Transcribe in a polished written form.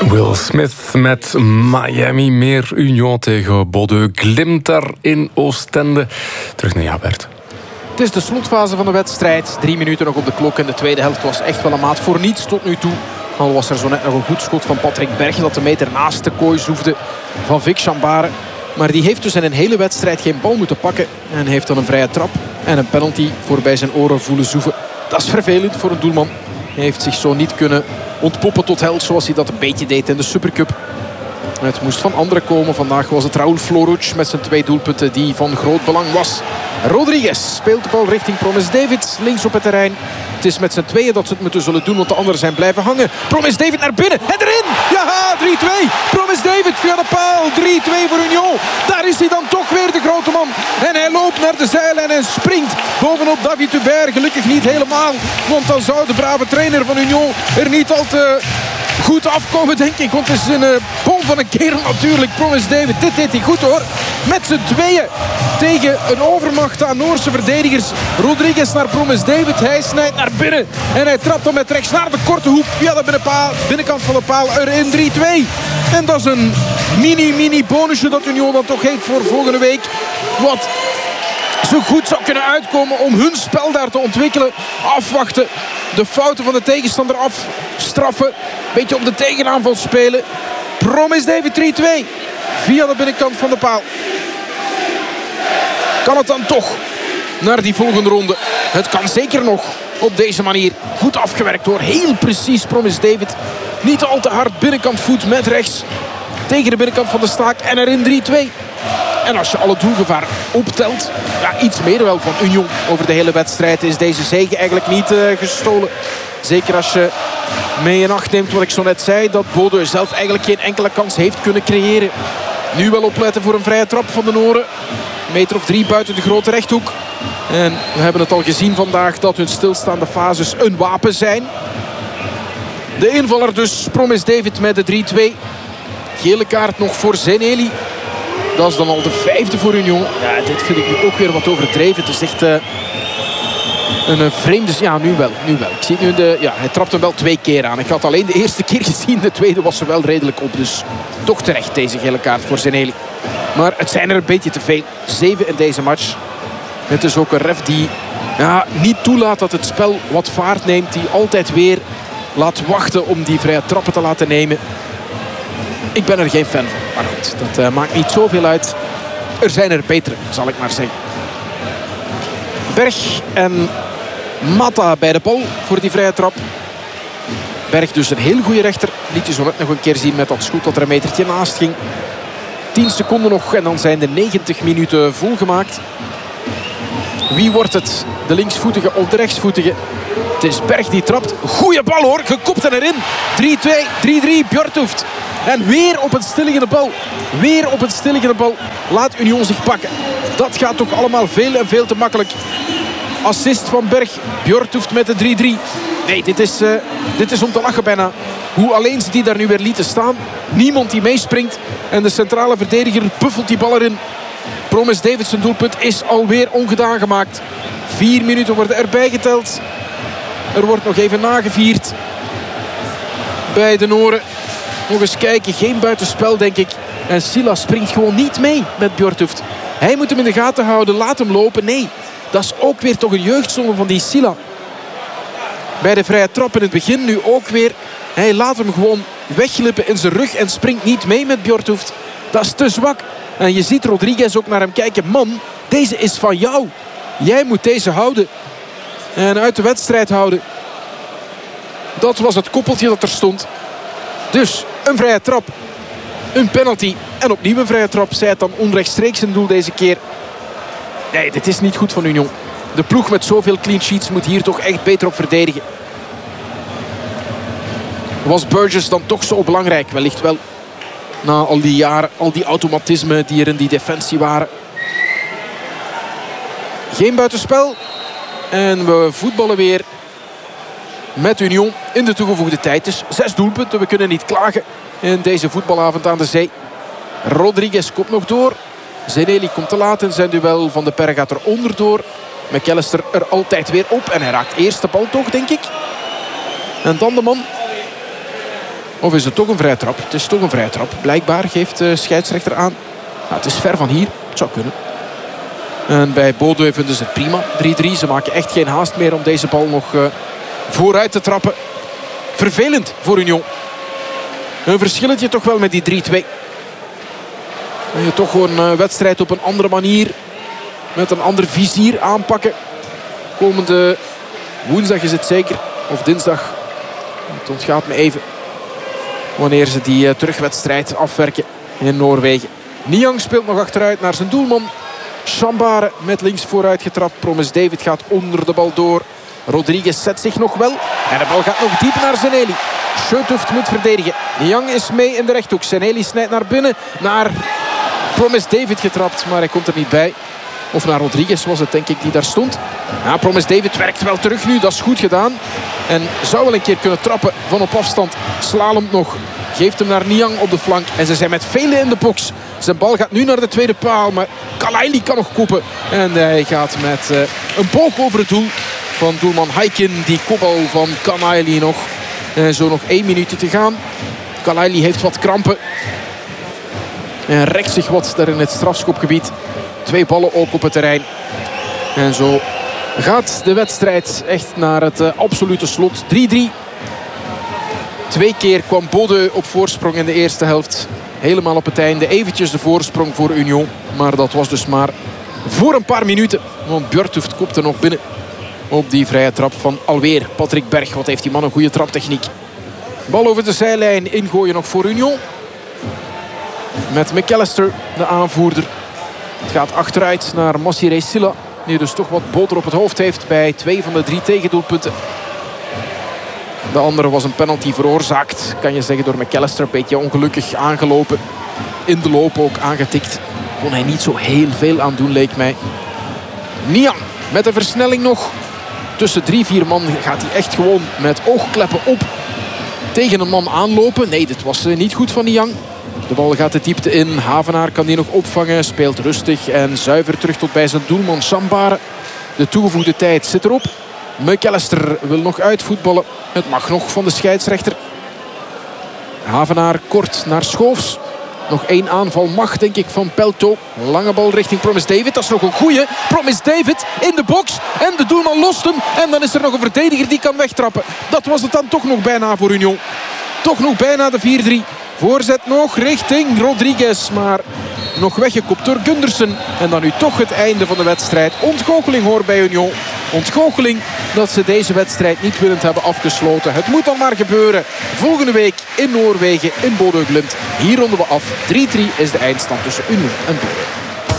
Will Smith met Miami. Meer Union tegen Bordeaux. Glimt daar in Oostende. Terug naar Bert. Het is de slotfase van de wedstrijd. 3 minuten nog op de klok. En de tweede helft was echt wel een maat voor niets tot nu toe. Al was er zo net nog een goed schot van Patrick Berg dat de meter naast de kooi zoefde van Vic Chambare. Maar die heeft dus in een hele wedstrijd geen bal moeten pakken. En heeft dan een vrije trap en een penalty voorbij zijn oren voelen zoeven. Dat is vervelend voor een doelman. Hij heeft zich zo niet kunnen ontpoppen tot held zoals hij dat een beetje deed in de Supercup. Het moest van anderen komen. Vandaag was het Raúl Florich met zijn 2 doelpunten die van groot belang was. Rodriguez speelt de bal richting Promes David. Links op het terrein. Het is met z'n tweeën dat ze het moeten zullen doen, want de anderen zijn blijven hangen. Promes David naar binnen en erin! Ja, 3-2! Promes David via de paal. 3-2 voor Union. Daar is hij dan toch weer de grote man. En hij loopt naar de zijlijn en springt bovenop David Hubert. Gelukkig niet helemaal, want dan zou de brave trainer van Union er niet al te goed afkomen, denk ik. Want het is een bom van een kerel natuurlijk. Promes David, dit deed hij goed hoor. Met z'n tweeën tegen een overmacht aan Noorse verdedigers. Rodriguez naar Promes David. Hij snijdt naar binnen. En hij trapt dan met rechts naar de korte hoek. Via de binnenkant van de paal erin 3-2. En dat is een mini bonusje dat Union dan toch heeft voor volgende week. Wat zo goed zou kunnen uitkomen om hun spel daar te ontwikkelen. Afwachten. De fouten van de tegenstander afstraffen. Beetje op de tegenaanval spelen. Promes David 3-2. Via de binnenkant van de paal. Kan het dan toch naar die volgende ronde? Het kan zeker nog op deze manier. Goed afgewerkt hoor. Heel precies Promes David. Niet al te hard binnenkant voet met rechts. Tegen de binnenkant van de staak. En erin 3-2. En als je alle doelgevaar optelt, ja, iets meer wel van Union over de hele wedstrijd, is deze zege eigenlijk niet gestolen. Zeker als je mee in acht neemt wat ik zo net zei, dat Bordeaux zelf eigenlijk geen enkele kans heeft kunnen creëren. Nu wel opletten voor een vrije trap van de Noren. Een meter of 3 buiten de grote rechthoek. En we hebben het al gezien vandaag dat hun stilstaande fases een wapen zijn. De invaller dus, Promes David met de 3-2. Gele kaart nog voor Zeneli. Dat is dan al de 5e voor Union. Ja, dit vind ik nu ook weer wat overdreven. Het is echt een vreemde... Ja, nu wel. Ik zie het nu hij trapt hem wel 2 keer aan. Ik had alleen de eerste keer gezien. De tweede was er wel redelijk op. Dus toch terecht deze gele kaart voor Zeneli. Maar het zijn er een beetje te veel. 7 in deze match. Het is ook een ref die niet toelaat dat het spel wat vaart neemt. Die altijd weer laat wachten om die vrije trappen te laten nemen. Ik ben er geen fan van. Maar goed, dat maakt niet zoveel uit. Er zijn er betere, zal ik maar zeggen. Berg en Mata bij de bal voor die vrije trap. Berg dus een heel goede rechter. Liet je zo net nog een keer zien met dat schot dat er een metertje naast ging. 10 seconden nog en dan zijn de 90 minuten volgemaakt. Wie wordt het? De linksvoetige of de rechtsvoetige? Het is Berg die trapt. Goeie bal hoor, gekopt en erin. 3-2, 3-3, Bjorthoeft. En weer op een stilliggende bal. Weer op een stilliggende bal. Laat Union zich pakken. Dat gaat toch allemaal veel en veel te makkelijk. Assist van Berg. Bjorthoeft met de 3-3. Nee, dit is om te lachen bijna. Hoe alleen ze die daar nu weer lieten staan. Niemand die meespringt. En de centrale verdediger buffelt die bal erin. Promes Davids doelpunt is alweer ongedaan gemaakt. 4 minuten worden erbij geteld. Er wordt nog even nagevierd. Bij de Noren. Nog eens kijken, geen buitenspel denk ik. En Silla springt gewoon niet mee met Bjorthoeft. Hij moet hem in de gaten houden, laat hem lopen. Nee, dat is ook weer toch een jeugdzonde van die Silla. Bij de vrije trap in het begin nu ook weer. Hij laat hem gewoon wegglippen in zijn rug en springt niet mee met Bjorthoeft. Dat is te zwak. En je ziet Rodriguez ook naar hem kijken. Man, deze is van jou. Jij moet deze houden. En uit de wedstrijd houden. Dat was het koppeltje dat er stond. Dus een vrije trap. Een penalty. En opnieuw een vrije trap. Zij het dan onrechtstreeks een doel deze keer. Nee, dit is niet goed van Union. De ploeg met zoveel clean sheets moet hier toch echt beter op verdedigen. Was Burgess dan toch zo belangrijk? Wellicht wel. Na al die jaren, al die automatismen die er in die defensie waren. Geen buitenspel. En we voetballen weer met Union in de toegevoegde tijd. Dus 6 doelpunten. We kunnen niet klagen in deze voetbalavond aan de zee. Rodriguez komt nog door. Zeneli komt te laat in zijn duel. Van de Perre gaat er onderdoor. McAllister er altijd weer op. En hij raakt eerst de bal toch, denk ik. En dan de man Of is het toch een vrije trap? Het is toch een vrije trap. Blijkbaar geeft de scheidsrechter aan. Nou, het is ver van hier. Het zou kunnen. En bij Bodø vinden ze het prima. 3-3. Ze maken echt geen haast meer om deze bal nog vooruit te trappen. Vervelend voor Union. Een verschilletje toch wel met die 3-2. En je toch gewoon een wedstrijd op een andere manier. Met een ander vizier aanpakken. Komende woensdag is het zeker. Of dinsdag. Het ontgaat me even. Wanneer ze die terugwedstrijd afwerken in Noorwegen. Niang speelt nog achteruit naar zijn doelman. Chambare met links vooruit getrapt. Promes David gaat onder de bal door. Rodriguez zet zich nog wel. En de bal gaat nog diep naar Zeneli. Schötuft moet verdedigen. Niang is mee in de rechthoek. Zeneli snijdt naar binnen. Naar Promes David getrapt. Maar hij komt er niet bij. Of naar Rodriguez was het, denk ik, die daar stond. Ja, Promes David werkt wel terug nu. Dat is goed gedaan. En zou wel een keer kunnen trappen van op afstand. Slalomt nog. Geeft hem naar Niang op de flank. En ze zijn met velen in de box. Zijn bal gaat nu naar de tweede paal. Maar Kalaili kan nog koppen. En hij gaat met een boog over het doel van doelman Haikin. Die kopbal van Kalaili nog. En zo nog 1 minuut te gaan. Kalaili heeft wat krampen. En rekt zich wat daar in het strafschopgebied. 2 ballen ook op het terrein. En zo gaat de wedstrijd echt naar het absolute slot. 3-3. 2 keer kwam Bodø op voorsprong in de eerste helft. Helemaal op het einde. Eventjes de voorsprong voor Union. Maar dat was dus maar voor een paar minuten. Want Björtuft kopte nog binnen. Op die vrije trap van alweer Patrick Berg. Wat heeft die man een goede traptechniek. Bal over de zijlijn. Ingooien nog voor Union. Met McAllister, de aanvoerder. Het gaat achteruit naar Massiré Sylla. Die dus toch wat boter op het hoofd heeft bij 2 van de 3 tegendoelpunten. De andere was een penalty veroorzaakt, kan je zeggen, door McAllister. Een beetje ongelukkig aangelopen. In de loop ook aangetikt. Kon hij niet zo heel veel aan doen, leek mij. Niang met een versnelling nog. Tussen 3-4 man gaat hij echt gewoon met oogkleppen op. Tegen een man aanlopen. Nee, dit was niet goed van Niang. De bal gaat de diepte in. Havenaar kan die nog opvangen. Speelt rustig en zuiver terug tot bij zijn doelman Chambare. De toegevoegde tijd zit erop. McAllister wil nog uitvoetballen. Het mag nog van de scheidsrechter. Havenaar kort naar Schoofs. Nog 1 aanval mag, denk ik, van Pelto. Lange bal richting Promes David. Dat is nog een goeie. Promes David in de box. En de doelman lost hem. En dan is er nog een verdediger die kan wegtrappen. Dat was het dan toch nog bijna voor Union. Toch nog bijna de 4-3. Voorzet nog richting Rodriguez. Maar nog weggekopt door Gundersen. En dan nu toch het einde van de wedstrijd. Ontgoocheling hoor bij Union. Ontgoocheling dat ze deze wedstrijd niet winnend hebben afgesloten. Het moet dan maar gebeuren. Volgende week in Noorwegen in Bodø Glimt. Hier ronden we af. 3-3 is de eindstand tussen Union en Bodø.